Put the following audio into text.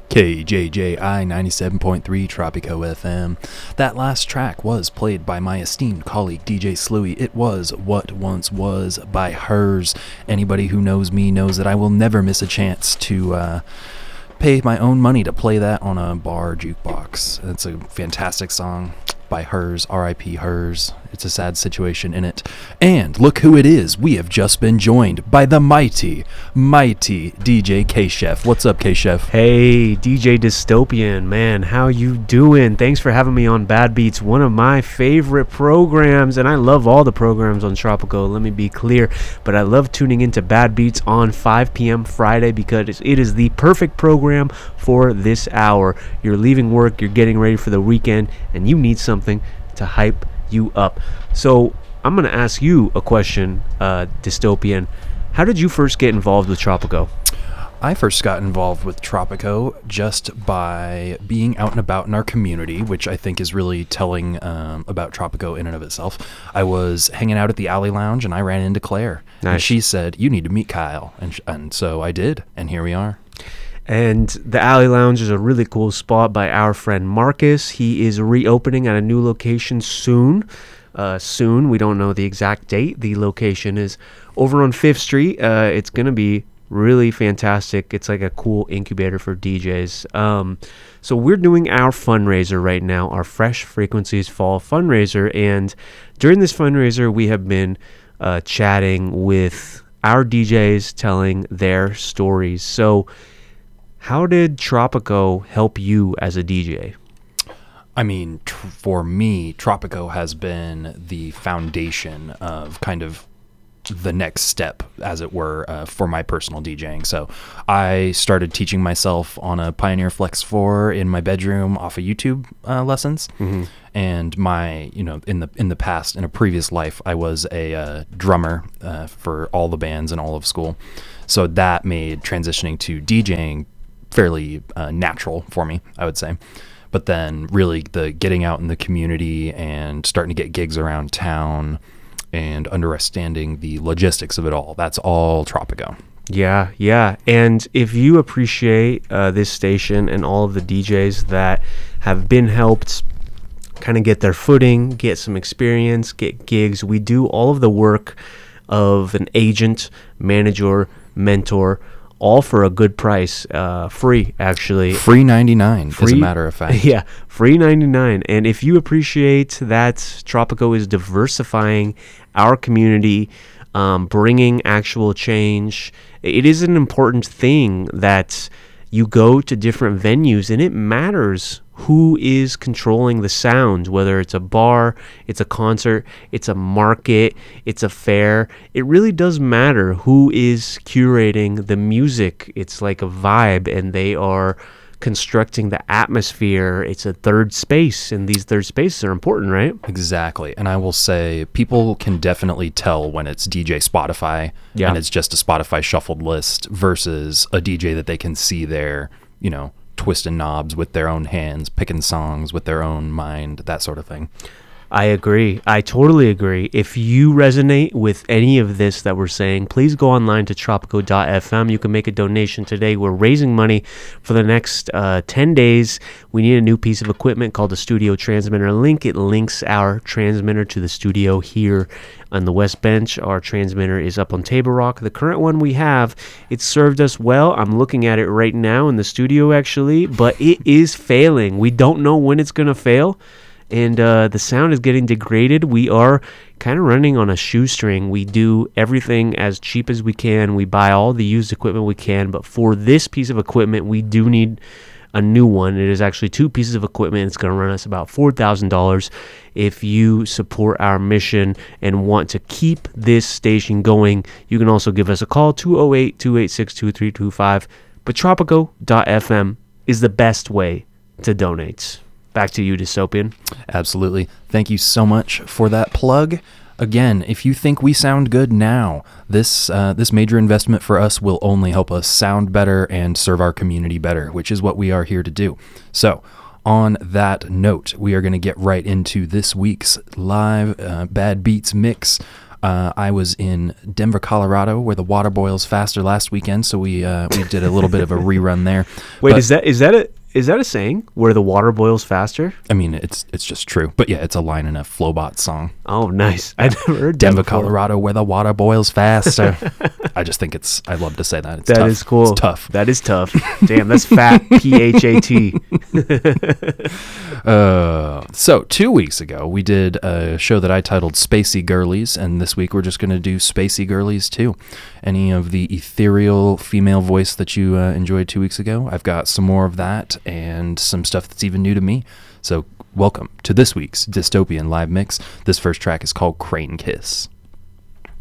KJJI 97.3 Tropico FM. That last track was played by my esteemed colleague DJ Sluey. It was What Once Was by Hers. Anybody who knows me knows that I will never miss a chance to pay my own money to play that on a bar jukebox. It's a fantastic song by Hers, R.I.P. Hers. It's a sad situation in it. And look who it is. We have just been joined by the mighty DJ K-Chef. What's up, K-Chef? Hey, DJ Dystopian, man, how you doing? Thanks for having me on Bad Beats, one of my favorite programs, and I love all the programs on Tropico, let me be clear, but I love tuning into Bad Beats on 5 p.m. Friday because it is the perfect program for this hour. You're leaving work, you're getting ready for the weekend, and you need something to hype you up. So I'm going to ask you a question, Dystopian. How did you first get involved with Tropico? I first got involved with Tropico just by being out and about in our community, which I think is really telling about Tropico in and of itself. I was hanging out at the Alley Lounge and I ran into Claire. Nice. And she said, "You need to meet Kyle." And so I did, and here we are. And the Alley Lounge is a really cool spot by our friend Marcus. He is reopening at a new location soon. We don't know the exact date. The location is over on 5th Street. It's going to be really fantastic. It's like a cool incubator for DJs. So we're doing our fundraiser right now, our Fresh Frequencies Fall fundraiser. And during this fundraiser, we have been chatting with our DJs, telling their stories. So how did Tropico help you as a DJ? I mean, for me, Tropico has been the foundation of kind of the next step, as it were, for my personal DJing. So I started teaching myself on a Pioneer Flex 4 in my bedroom off of YouTube lessons. Mm-hmm. And in the past, in a previous life, I was a drummer for all the bands in all of school. So that made transitioning to DJing fairly natural for me, I would say. But then really the getting out in the community and starting to get gigs around town and understanding the logistics of it all, that's all Tropico. Yeah. And if you appreciate this station and all of the DJs that have been helped kind of get their footing, get some experience, get gigs, we do all of the work of an agent, manager, mentor, all for a good price, free actually. Free 99, as a matter of fact. Yeah, free 99. And if you appreciate that Tropico is diversifying our community, bringing actual change, it is an important thing that you go to different venues, and it matters who is controlling the sound, whether it's a bar, it's a concert, it's a market, it's a fair. It really does matter who is curating the music. It's like a vibe, and they are constructing the atmosphere. It's a third space, and these third spaces are important, right? Exactly. And I will say people can definitely tell when it's DJ Spotify and it's just a Spotify shuffled list versus a DJ that they can see there, twisting knobs with their own hands, picking songs with their own mind, that sort of thing. I agree. I totally agree. If you resonate with any of this that we're saying, please go online to tropico.fm. You can make a donation today. We're raising money for the next 10 days. We need a new piece of equipment called the Studio Transmitter Link. It links our transmitter to the studio here on the West Bench. Our transmitter is up on Table Rock. The current one we have, it's served us well. I'm looking at it right now in the studio, actually, but it is failing. We don't know when it's going to fail. And the sound is getting degraded. We are kind of running on a shoestring. We do everything as cheap as we can. We buy all the used equipment we can. But for this piece of equipment, we do need a new one. It is actually 2 pieces of equipment. It's going to run us about $4,000. If you support our mission and want to keep this station going, you can also give us a call, 208-286-2325. But tropico.fm is the best way to donate. Back to you, Dystopian. Absolutely. Thank you so much for that plug. Again, if you think we sound good now, this major investment for us will only help us sound better and serve our community better, which is what we are here to do. So, on that note, we are going to get right into this week's live Bad Beats mix. I was in Denver, Colorado, where the water boils faster last weekend, so we did a little bit of a rerun there. Wait, But, is that a saying where the water boils faster? I mean, it's just true. But yeah, it's a line in a Flowbot song. Oh, nice. I never heard that Denver, before. Colorado, where the water boils faster. I just think I love to say that. It's That tough. is cool. It's tough. That is tough. Damn, that's fat. PHAT. So 2 weeks ago, we did a show that I titled Spacey Girlies, and this week we're just going to do Spacey Girlies too. Any of the ethereal female voice that you enjoyed 2 weeks ago, I've got some more of that and some stuff that's even new to me. So welcome to this week's Dystopian Live Mix. This first track is called Crane Kiss.